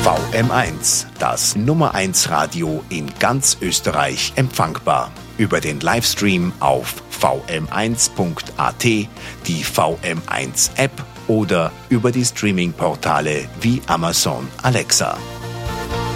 VM1, das Nummer 1 Radio in ganz Österreich empfangbar. Über den Livestream auf vm1.at, die VM1 App oder über die Streaming-Portale wie Amazon Alexa.